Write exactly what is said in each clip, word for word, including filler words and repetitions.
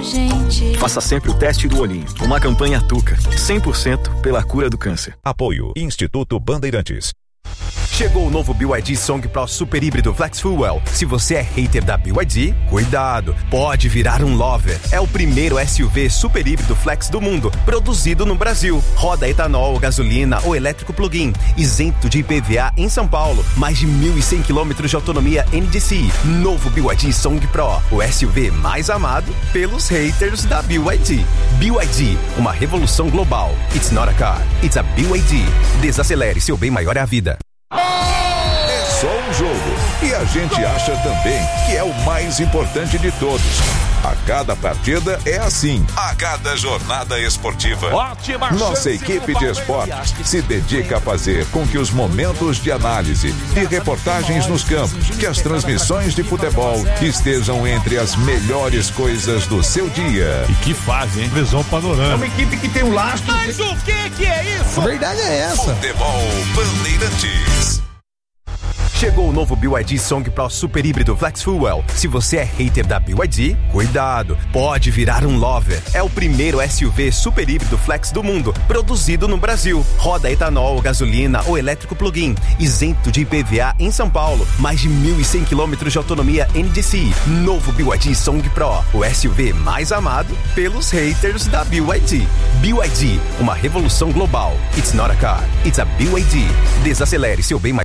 gente. Faça sempre o teste do olhinho. Uma campanha Tuca. cem por cento pela cura do câncer. Apoio Instituto Bandeirantes. Chegou o novo B Y D Song Pro Super Híbrido Flex Fuel. Se você é hater da B Y D, cuidado, pode virar um lover. É o primeiro S U V super híbrido flex do mundo, produzido no Brasil. Roda etanol, gasolina ou elétrico plug-in, isento de I P V A em São Paulo. Mais de mil e cem quilômetros de autonomia N D C I. Novo B Y D Song Pro, o S U V mais amado pelos haters da B Y D. B Y D, uma revolução global. It's not a car, it's a B Y D. Desacelere, seu bem maior é a vida. É só um jogo e a gente acha também que é o mais importante de todos. A cada partida é assim, a cada jornada esportiva. Ótima. Nossa equipe de esportes se dedica a fazer com que os momentos de análise, de reportagens nos campos, que as transmissões de futebol estejam entre as melhores coisas do seu dia. E que fase, hein? Visão panorâmica. É uma equipe que tem um lastro. Mas o que que é isso? A verdade é essa. Futebol Bandeirantes. Chegou o novo B Y D Song Pro Super Híbrido Flex Fuel. Se você é hater da B Y D, cuidado, pode virar um lover. É o primeiro S U V super híbrido flex do mundo, produzido no Brasil. Roda etanol, gasolina ou elétrico plug-in, isento de I P V A em São Paulo. Mais de mil e cem quilômetros de autonomia N D C I. Novo B Y D Song Pro, o S U V mais amado pelos haters da B Y D. B Y D, uma revolução global. It's not a car, it's a B Y D. Desacelere, seu bem mais...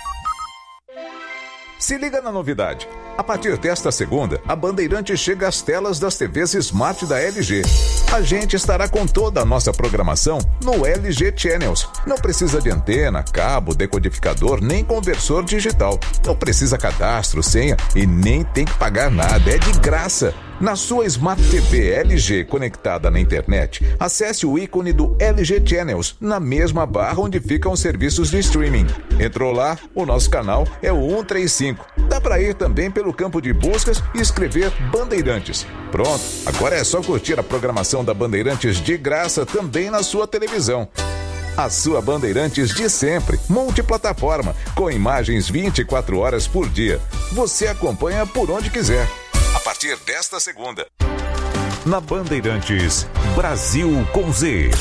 Se liga na novidade. A partir desta segunda, a Bandeirantes chega às telas das T Vs Smart da L G. A gente estará com toda a nossa programação no L G Channels. Não precisa de antena, cabo, decodificador, nem conversor digital. Não precisa cadastro, senha e nem tem que pagar nada. É de graça. Na sua Smart T V L G conectada na internet, acesse o ícone do L G Channels na mesma barra onde ficam os serviços de streaming. Entrou lá, o nosso canal é o cento e trinta e cinco. Dá para ir também pelo campo de buscas e escrever Bandeirantes. Pronto, agora é só curtir a programação da Bandeirantes de graça também na sua televisão. A sua Bandeirantes de sempre, multiplataforma, com imagens vinte e quatro horas por dia. Você acompanha por onde quiser. A partir desta segunda. Na Bandeirantes, Brasil com Z.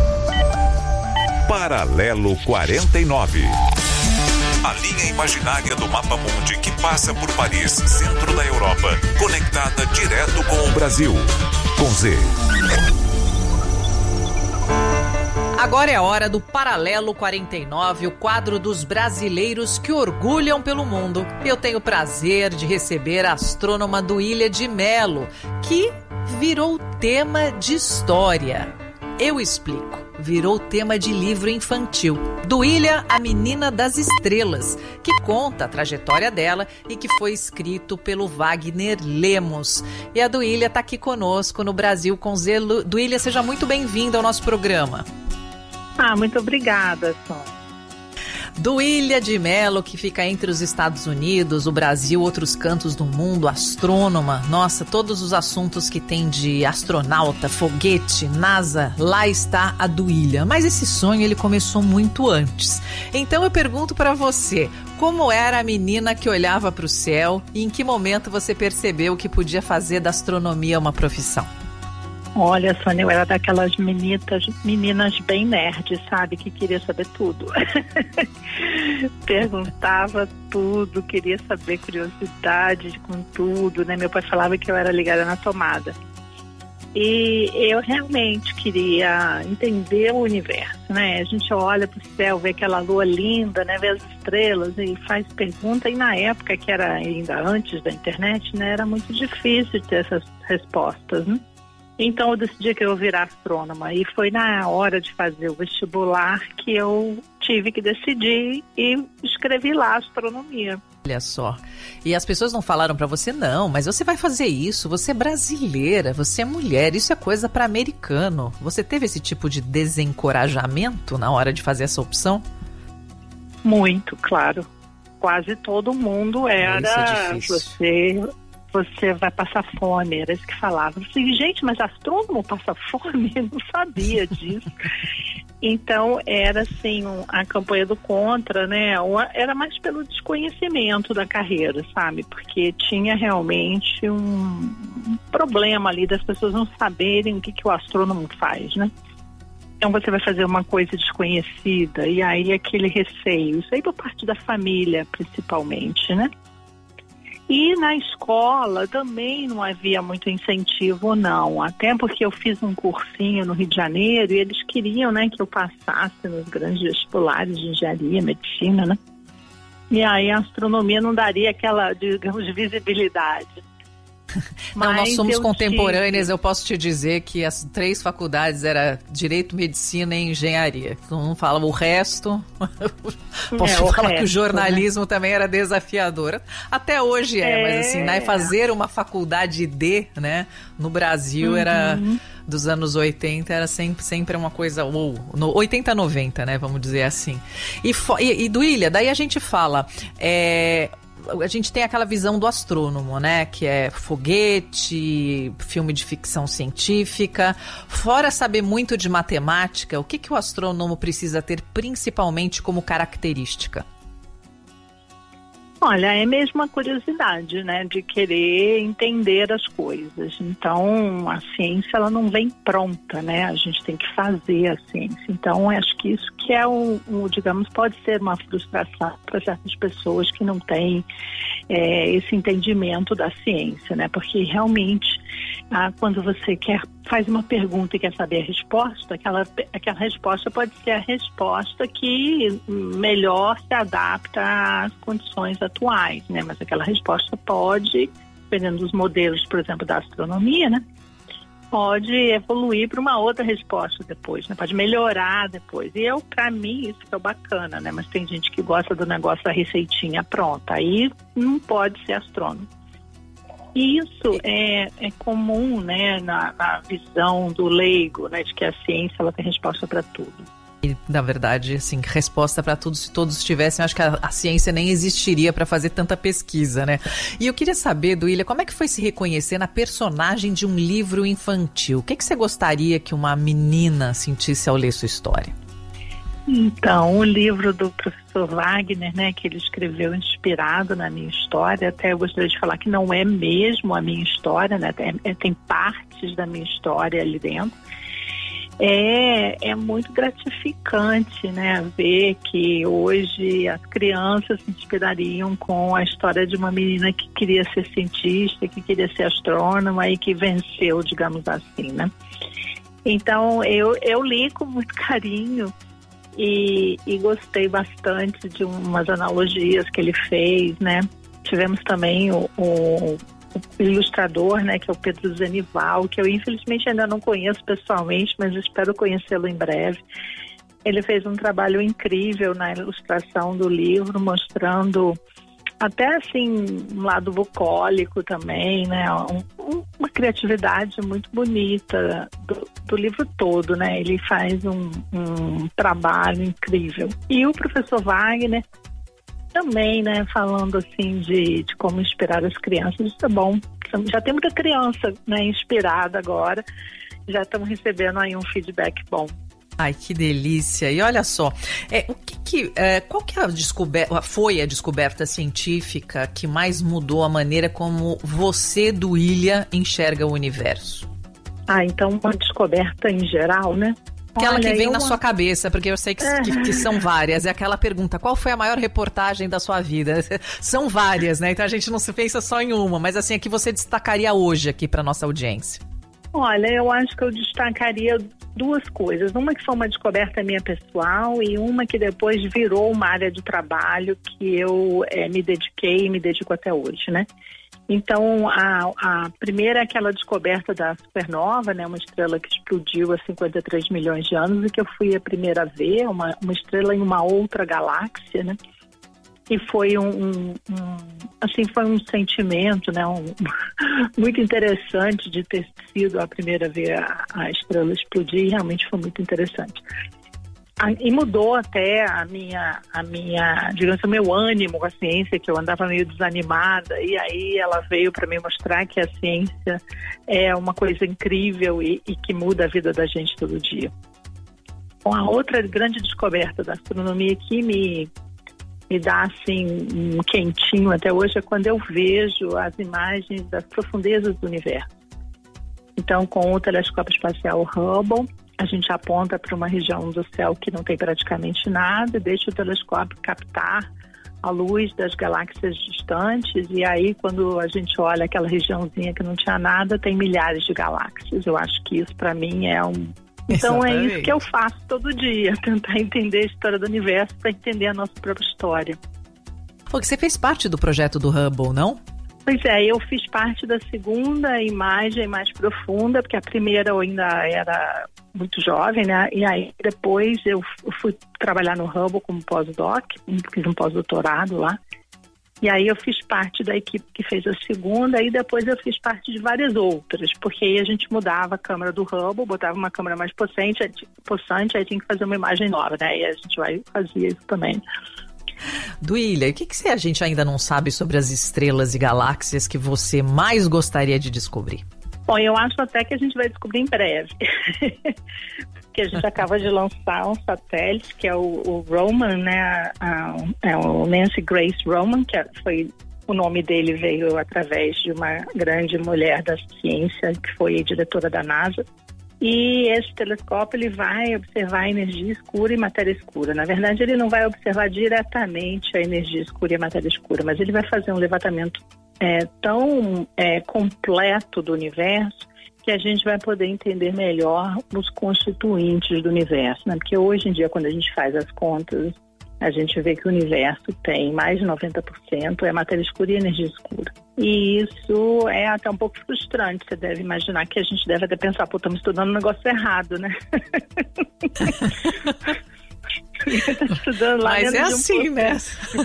Paralelo quarenta e nove. A linha imaginária do mapa mundi que passa por Paris, centro da Europa, conectada direto com o Brasil. Com Z. Agora é a hora do Paralelo quarenta e nove, o quadro dos brasileiros que orgulham pelo mundo. Eu tenho o prazer de receber a astrônoma Duília de Mello, que virou tema de história. Eu explico. Virou tema de livro infantil. Duília, a Menina das Estrelas, que conta a trajetória dela e que foi escrito pelo Wagner Lemos. E a Duília está aqui conosco no Brasil com Z. Duília, seja muito bem-vinda ao nosso programa. Ah, muito obrigada, Sônia. Duília de Mello, que fica entre os Estados Unidos, o Brasil, outros cantos do mundo, astrônoma. Nossa, todos os assuntos que tem de astronauta, foguete, NASA, lá está a Duília. Mas esse sonho, ele começou muito antes. Então eu pergunto para você, como era a menina que olhava para o céu e em que momento você percebeu que podia fazer da astronomia uma profissão? Olha, Sônia, eu era daquelas meninas, meninas bem nerds, sabe? Que queria saber tudo. Perguntava tudo, queria saber, curiosidade com tudo, né? Meu pai falava que eu era ligada na tomada. E eu realmente queria entender o universo, né? A gente olha para o céu, vê aquela lua linda, né? Vê as estrelas e faz pergunta. E na época, que era ainda antes da internet, né? Era muito difícil ter essas respostas, né? Então eu decidi que eu ia virar astrônoma e foi na hora de fazer o vestibular que eu tive que decidir e escrevi lá astronomia. Olha só, e as pessoas não falaram pra você, não, mas você vai fazer isso, você é brasileira, você é mulher, isso é coisa pra americano. Você teve esse tipo de desencorajamento na hora de fazer essa opção? Muito, claro. Quase todo mundo era, isso é difícil. você... você vai passar fome, era isso que falava. Eu falei, gente, mas astrônomo passa fome? Eu não sabia disso. Então, era assim, um, a campanha do contra, né, uma, era mais pelo desconhecimento da carreira, sabe? Porque tinha realmente um, um problema ali das pessoas não saberem o que, que o astrônomo faz, né? Então, você vai fazer uma coisa desconhecida, e aí aquele receio, isso aí por parte da família, principalmente, né? E na escola também não havia muito incentivo, não. Até porque eu fiz um cursinho no Rio de Janeiro e eles queriam, né, que eu passasse nos grandes vestibulares de engenharia, medicina, né? E aí a astronomia não daria aquela, digamos, visibilidade. Não, nós somos eu contemporâneas, tive... eu posso te dizer que as três faculdades era Direito, Medicina e Engenharia. Não fala o resto. Posso é, te o falar resto, que o jornalismo, né, também era desafiador. Até hoje é, é, mas assim, né, fazer uma faculdade D, né, no Brasil uhum. era, dos anos oitenta, era sempre, sempre uma coisa, ou no oitenta, noventa, né, vamos dizer assim. E, e, e Duília, daí a gente fala... É, a gente tem aquela visão do astrônomo, né? Que é foguete, filme de ficção científica. Fora saber muito de matemática, o que, que o astrônomo precisa ter principalmente como característica? Olha, é mesmo a curiosidade, né, de querer entender as coisas. Então, a ciência, ela não vem pronta, né, a gente tem que fazer a ciência. Então, acho que isso que é, um, um, digamos, pode ser uma frustração para certas pessoas que não têm é, esse entendimento da ciência, né, porque realmente, ah, quando você quer, faz uma pergunta e quer saber a resposta, aquela, aquela resposta pode ser a resposta que melhor se adapta às condições atuais, né? Mas aquela resposta pode, dependendo dos modelos, por exemplo, da astronomia, né? Pode evoluir para uma outra resposta depois, né? Pode melhorar depois. E eu, para mim, isso que é bacana, né? Mas tem gente que gosta do negócio da receitinha pronta. Aí não pode ser astrônomo. Isso é, é comum, né, na, na visão do leigo, né, de que a ciência ela tem resposta para tudo. E, na verdade, assim, resposta para tudo, se todos tivessem, acho que a, a ciência nem existiria para fazer tanta pesquisa, né? E eu queria saber, Duília, como é que foi se reconhecer na personagem de um livro infantil? O que, que você gostaria que uma menina sentisse ao ler sua história? Então, o livro do professor Wagner, né, que ele escreveu inspirado na minha história, até eu gostaria de falar que não é mesmo a minha história, né, tem, tem partes da minha história ali dentro. É, é muito gratificante, né, ver que hoje as crianças se inspirariam com a história de uma menina que queria ser cientista, que queria ser astrônoma e que venceu, digamos assim, né. Então, eu, eu li com muito carinho. E, e gostei bastante de umas analogias que ele fez, né? Tivemos também o, o, o ilustrador, né, que é o Pedro Zenival, que eu infelizmente ainda não conheço pessoalmente, mas espero conhecê-lo em breve. Ele fez um trabalho incrível na ilustração do livro, mostrando até assim um lado bucólico também, né? Um, um, uma criatividade muito bonita do, do livro todo, né? Ele faz um, um trabalho incrível. E o professor Wagner também, né? Falando assim de, de como inspirar as crianças, isso é bom. Já tem muita criança, né, inspirada agora. Já estamos recebendo aí um feedback bom. Ai, que delícia. E olha só, é, o que que, é, qual que é a descoberta, foi a descoberta científica que mais mudou a maneira como você, Duília, enxerga o universo? Ah, então uma descoberta em geral, né? Aquela Olha, que vem eu... na sua cabeça, porque eu sei que, que, que são várias. É aquela pergunta, qual foi a maior reportagem da sua vida? São várias, né? Então a gente não se pensa só em uma, mas assim, a que você destacaria hoje aqui para nossa audiência? Olha, eu acho que eu destacaria duas coisas. Uma que foi uma descoberta minha pessoal e uma que depois virou uma área de trabalho que eu é, me dediquei e me dedico até hoje, né? Então, a, a primeira é aquela descoberta da supernova, né? Uma estrela que explodiu há cinquenta e três milhões de anos e que eu fui a primeira a ver, uma, uma estrela em uma outra galáxia, né? E foi um, um, um, assim, foi um sentimento, né, um, muito interessante de ter sido a primeira a ver a, a estrela explodir, realmente foi muito interessante. A, e mudou até a minha, a minha, digamos, o meu ânimo com a ciência, que eu andava meio desanimada, e aí ela veio para me mostrar que a ciência é uma coisa incrível e, e que muda a vida da gente todo dia. Bom, a outra grande descoberta da astronomia que me, me dá assim um quentinho até hoje é quando eu vejo as imagens das profundezas do universo. Então, com o telescópio espacial Hubble, a gente aponta para uma região do céu que não tem praticamente nada, deixa o telescópio captar a luz das galáxias distantes, e aí quando a gente olha aquela regiãozinha que não tinha nada, tem milhares de galáxias. Eu acho que isso para mim é um... Então Exatamente. É isso que eu faço todo dia, tentar entender a história do universo para entender a nossa própria história. Porque você fez parte do projeto do Hubble, não? Pois é, eu fiz parte da segunda imagem mais profunda, porque a primeira eu ainda era muito jovem, né? E aí depois eu fui trabalhar no Hubble como pós-doc, fiz um pós-doutorado lá. E aí eu fiz parte da equipe que fez a segunda, e depois eu fiz parte de várias outras, porque aí a gente mudava a câmera do Hubble, botava uma câmera mais possante, possante, aí tinha que fazer uma imagem nova, né? E a gente vai fazer isso também. Duília, o que, que a gente ainda não sabe sobre as estrelas e galáxias que você mais gostaria de descobrir? Bom, eu acho até que a gente vai descobrir em breve. Porque a gente acaba de lançar um satélite, que é o, o Roman, né? A, é o Nancy Grace Roman, que foi... O nome dele veio através de uma grande mulher da ciência, que foi diretora da NASA. E esse telescópio ele vai observar a energia escura e matéria escura. Na verdade, ele não vai observar diretamente a energia escura e a matéria escura, mas ele vai fazer um levantamento é, tão é, completo do universo que a gente vai poder entender melhor os constituintes do universo, né? Porque hoje em dia, quando a gente faz as contas, a gente vê que o universo tem mais de noventa por cento é matéria escura e energia escura. E isso é até um pouco frustrante. Você deve imaginar que a gente deve até pensar, pô, estamos estudando um negócio errado, né? Tá estudando lá. Mas é um assim, né?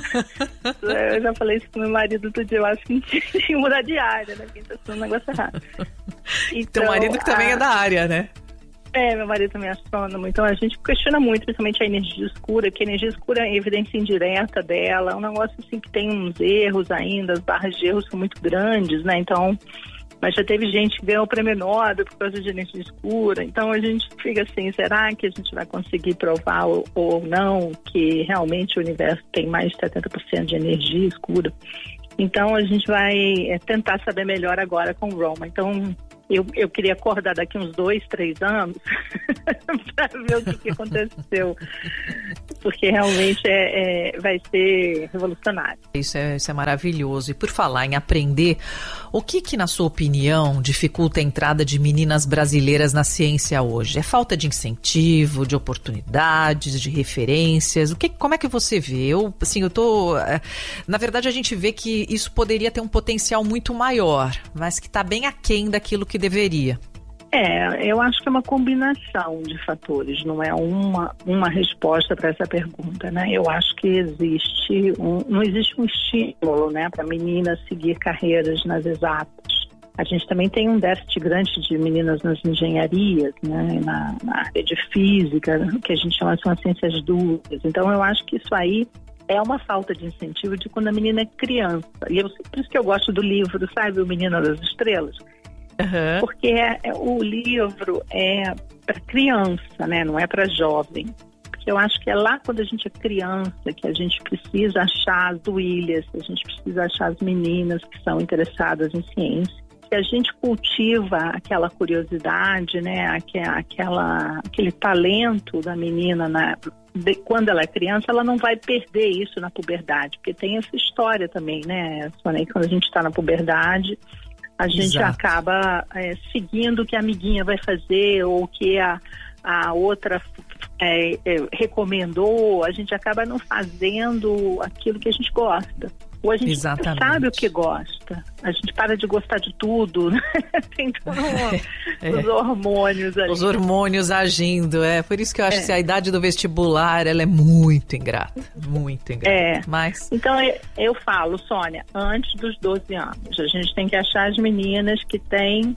Eu já falei isso com meu marido outro dia, eu acho que a gente tem que mudar de área, né? Quem tá estudando um negócio errado. Então, teu marido que também a... é da área, né? É, meu marido também é astrônomo, então a gente questiona muito, principalmente a energia escura, que a energia escura é evidência indireta dela, é um negócio assim que tem uns erros ainda, as barras de erros são muito grandes, né, então, mas já teve gente que ganhou o prêmio Nobel por causa de energia escura, então a gente fica assim, será que a gente vai conseguir provar ou, ou não que realmente o universo tem mais de setenta por cento de energia escura? Então a gente vai é, tentar saber melhor agora com o Roman, então... Eu, eu queria acordar daqui uns dois, três anos para ver o que, que aconteceu, porque realmente é, é, vai ser revolucionário. Isso é, isso é maravilhoso. E por falar em aprender, o que que, na sua opinião, dificulta a entrada de meninas brasileiras na ciência hoje? É falta de incentivo, de oportunidades, de referências? O que, como é que você vê? Eu, assim, eu tô... Na verdade, a gente vê que isso poderia ter um potencial muito maior, mas que está bem aquém daquilo que deveria. É, eu acho que é uma combinação de fatores, não é uma, uma resposta para essa pergunta, né? Eu acho que existe um, não existe um estímulo, né, para meninas seguir carreiras nas exatas. A gente também tem um déficit grande de meninas nas engenharias, né, na, na área de física, que a gente chama de são as ciências duras. Então eu acho que isso aí é uma falta de incentivo de quando a menina é criança. E eu, por isso que eu gosto do livro, sabe, O Menino das Estrelas. Uhum. Porque é, é, o livro é para criança, né? Não é para jovem. Porque eu acho que é lá quando a gente é criança que a gente precisa achar as duílias, a gente precisa achar as meninas que são interessadas em ciência. Se a gente cultiva aquela curiosidade, né? Aquela, aquele talento da menina na, de, quando ela é criança, ela não vai perder isso na puberdade. Porque tem essa história também, né, Sônia? Quando a gente está na puberdade, a gente Exato. acaba é, seguindo o que a amiguinha vai fazer ou o que a, a outra é, é, recomendou, a gente acaba não fazendo aquilo que a gente gosta. Ou a gente Exatamente. sabe o que gosta. A gente para de gostar de tudo, né? Tem todos é. os hormônios ali. Os hormônios agindo, é. Por isso que eu acho é. que a idade do vestibular, ela é muito ingrata. Muito ingrata. É. Mas... Então, eu falo, Sônia, antes dos doze anos, a gente tem que achar as meninas que têm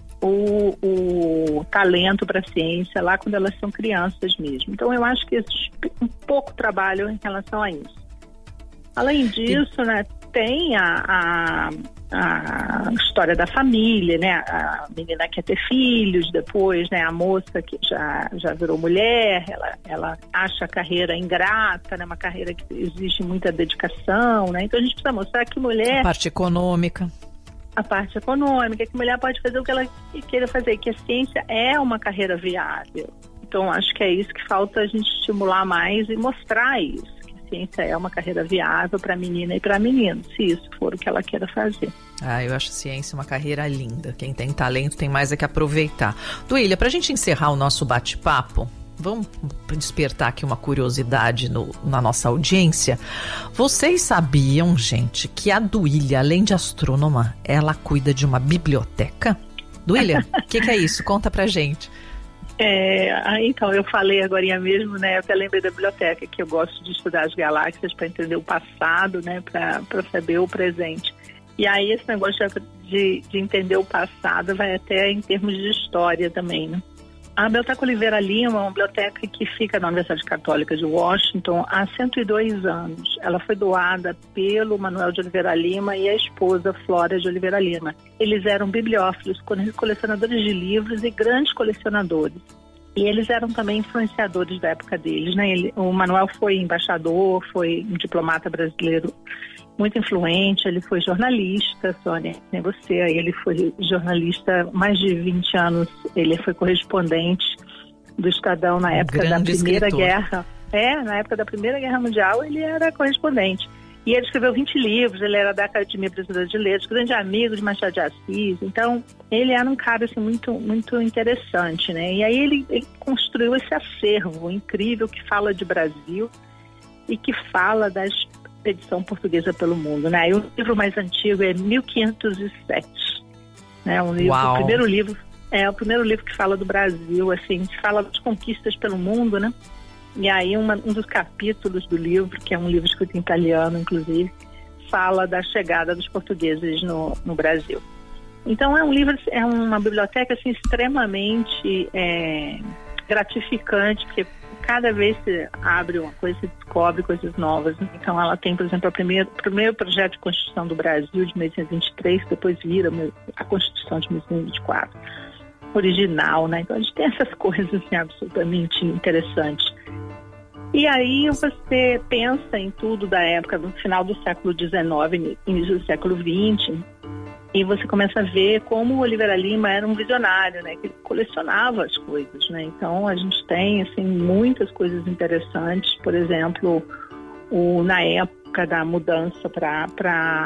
o, o talento para a ciência lá quando elas são crianças mesmo. Então, eu acho que existe um pouco trabalho em relação a isso. Além disso, né, tem a, a, a história da família, né? A menina quer ter filhos, depois, né? A moça que já, já virou mulher, ela, ela acha a carreira ingrata, né? Uma carreira que exige muita dedicação, né? Então a gente precisa mostrar que mulher... A parte econômica. A parte econômica, que mulher pode fazer o que ela queira fazer, que a ciência é uma carreira viável. Então acho que é isso que falta a gente estimular mais e mostrar isso. Ciência é uma carreira viável para a menina e para menino, se isso for o que ela queira fazer. Ah, eu acho ciência uma carreira linda. Quem tem talento tem mais é que aproveitar. Duília, para a gente encerrar o nosso bate-papo, vamos despertar aqui uma curiosidade no, na nossa audiência. Vocês sabiam, gente, que a Duília, além de astrônoma, ela cuida de uma biblioteca? Duília, o que, que é isso? Conta pra gente. É, então, eu falei agora mesmo, né, eu até lembrei da biblioteca, que eu gosto de estudar as galáxias para entender o passado, né, para saber o presente. E aí esse negócio de, de entender o passado vai até em termos de história também, né. A Biblioteca Oliveira Lima é uma biblioteca que fica na Universidade Católica de Washington há cento e dois anos. Ela foi doada pelo Manuel de Oliveira Lima e a esposa Flora de Oliveira Lima. Eles eram bibliófilos, colecionadores de livros e grandes colecionadores. E eles eram também influenciadores da época deles, né? Ele, o Manuel foi embaixador, foi um diplomata brasileiro muito influente, ele foi jornalista, Sônia, nem você, ele foi jornalista mais de vinte anos, ele foi correspondente do Estadão na época da Primeira Guerra. É, na época da Primeira Guerra Mundial ele era correspondente. E ele escreveu vinte livros, ele era da Academia Brasileira de Letras, grande amigo de Machado de Assis. Então, ele era um cara assim, muito, muito interessante, né? E aí ele, ele construiu esse acervo incrível que fala de Brasil e que fala da expedição portuguesa pelo mundo, né? E o livro mais antigo é mil quinhentos e sete, né? Um livro, o primeiro livro, é o primeiro livro que fala do Brasil, assim, que fala das conquistas pelo mundo, né? E aí uma, um dos capítulos do livro, que é um livro escrito em italiano, inclusive, fala da chegada dos portugueses no, no Brasil. Então é um livro, é uma biblioteca assim, extremamente é, gratificante, porque cada vez que abre uma coisa, se descobre coisas novas. Então ela tem, por exemplo, o primeiro, primeiro projeto de Constituição do Brasil de mil oitocentos e vinte e três, que depois vira a Constituição de mil oitocentos e vinte e quatro, original, né? Então a gente tem essas coisas assim, absolutamente interessantes. E aí você pensa em tudo da época, do final do século dezenove, início do século vinte, e você começa a ver como o Oliveira Lima era um visionário, né? Que ele colecionava as coisas, né? Então a gente tem assim, muitas coisas interessantes, por exemplo, o, na época da mudança para